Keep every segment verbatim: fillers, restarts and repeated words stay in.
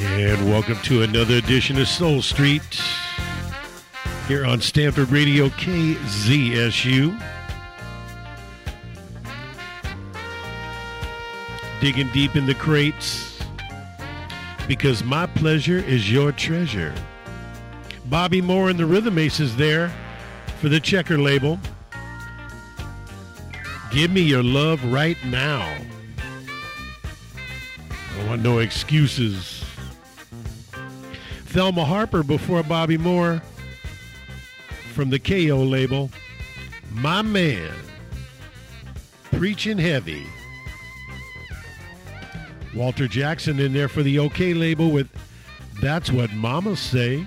And welcome to another edition of Soul Street here on Stanford Radio K Z S U. Digging deep in the crates because my pleasure is your treasure. Bobby Moore and the Rhythm Aces there for the Checker label. Give me your love right now. I want no excuses. Thelma Harper before Bobby Moore from the K O label. My man, preaching heavy. Walter Jackson in there for the OK label with That's What Mamas Say.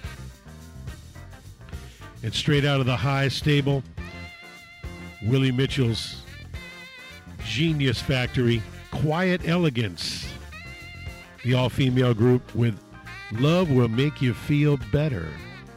And straight out of the High stable, Willie Mitchell's Genius Factory, Quiet Elegance. The all-female group with Love Will Make You Feel Better.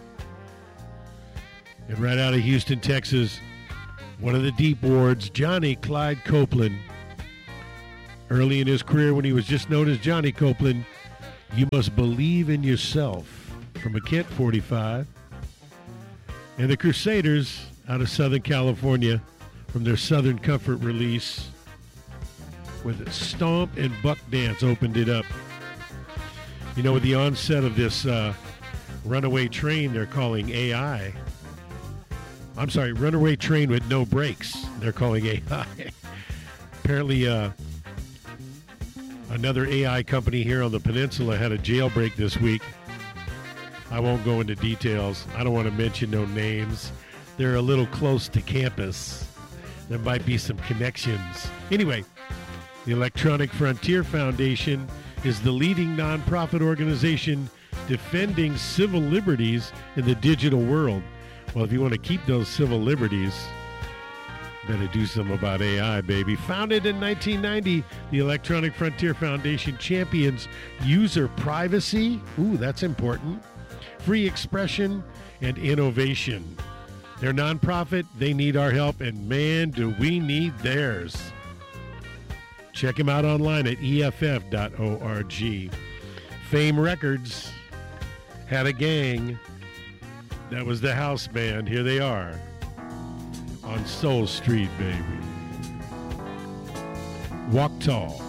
And right out of Houston, Texas, one of the deep wards, Johnny Clyde Copeland. Early in his career when he was just known as Johnny Copeland, You Must Believe in Yourself from a Kent forty-five. And the Crusaders out of Southern California from their Southern Comfort release with Stomp and Buck Dance opened it up. You know, with the onset of this uh, runaway train they're calling A I. I'm sorry, runaway train with no brakes. They're calling A I. Apparently, uh, another A I company here on the peninsula had a jailbreak this week. I won't go into details. I don't want to mention no names. They're a little close to campus. There might be some connections. Anyway, the Electronic Frontier Foundation is the leading nonprofit organization defending civil liberties in the digital world. Well, if you want to keep those civil liberties, better do something about A I, baby. Founded in nineteen ninety, the Electronic Frontier Foundation champions user privacy. Ooh, that's important. Free expression and innovation. They're nonprofit. They need our help, and man, do we need theirs. Check them out online at E F F dot org. Fame Records had a gang. That was the house band. Here they are on Soul Street, baby. Walk Tall.